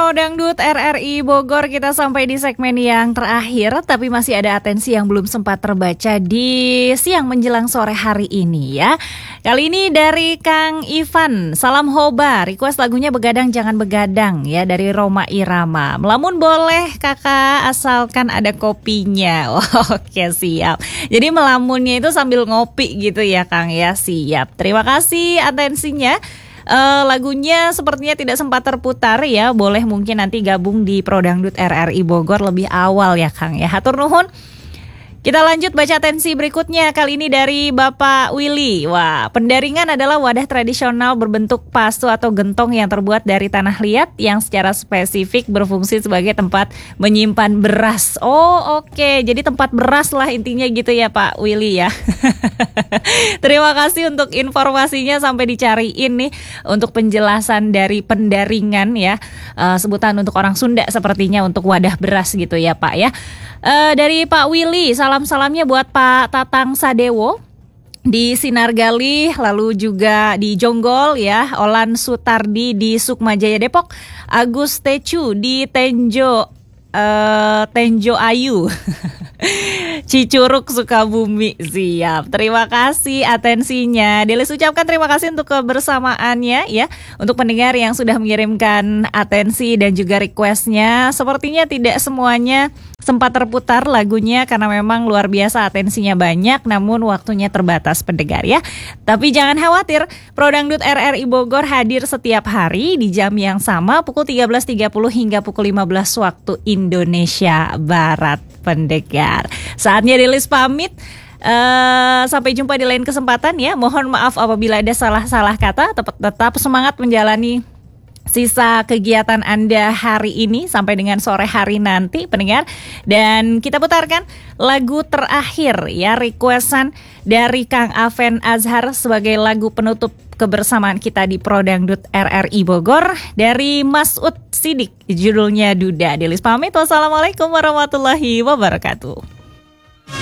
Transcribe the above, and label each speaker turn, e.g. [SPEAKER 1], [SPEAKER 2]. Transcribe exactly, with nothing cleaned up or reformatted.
[SPEAKER 1] Pro Dangdut R R I Bogor, kita sampai di segmen yang terakhir, tapi masih ada atensi yang belum sempat terbaca di siang menjelang sore hari ini ya. Kali ini dari Kang Ivan, salam hoba, request lagunya Begadang Jangan Begadang ya dari Roma Irama. Melamun boleh kakak asalkan ada kopinya. Oh, oke siap. Jadi melamunnya itu sambil ngopi gitu ya Kang ya, siap. Terima kasih atensinya. Uh, lagunya sepertinya tidak sempat terputar ya. Boleh mungkin nanti gabung di Pro Dangdut R R I Bogor lebih awal ya Kang ya. Hatur nuhun. Kita lanjut baca atensi berikutnya. Kali ini dari Bapak Willy. Wah, pendaringan adalah wadah tradisional berbentuk pasu atau gentong yang terbuat dari tanah liat yang secara spesifik berfungsi sebagai tempat menyimpan beras. Oh oke, okay. Jadi tempat beras lah intinya gitu ya Pak Willy ya. Terima kasih untuk informasinya, sampai dicariin nih untuk penjelasan dari pendaringan ya. Uh, sebutan untuk orang Sunda sepertinya untuk wadah beras gitu ya Pak ya. Uh, dari Pak Willy, salam-salamnya buat Pak Tatang Sadewo di Sinargali, lalu juga di Jonggol ya, Olan Sutardi di Sukmajaya Depok, Agus Tecu di Tenjo uh, Tenjo Ayu Cicuruk Sukabumi, siap. Terima kasih atensinya. Delis ucapkan terima kasih untuk kebersamaannya ya, untuk pendengar yang sudah mengirimkan atensi dan juga requestnya. Sepertinya tidak semuanya sempat terputar lagunya karena memang luar biasa atensinya banyak, namun waktunya terbatas pendengar ya. Tapi jangan khawatir, Pro Dangdut R R I Bogor hadir setiap hari di jam yang sama pukul tiga belas tiga puluh hingga pukul lima belas waktu Indonesia Barat pendengar. Saatnya Delis pamit. Uh, sampai jumpa di lain kesempatan ya. Mohon maaf apabila ada salah-salah kata. Tetap, tetap semangat menjalani sisa kegiatan Anda hari ini sampai dengan sore hari nanti pendengar. Dan kita putarkan lagu terakhir ya, requestan dari Kang Aven Azhar sebagai lagu penutup kebersamaan kita di Pro Dangdut R R I Bogor dari Masud Sidik, judulnya Duda. Delis pamit, wassalamualaikum warahmatullahi wabarakatuh.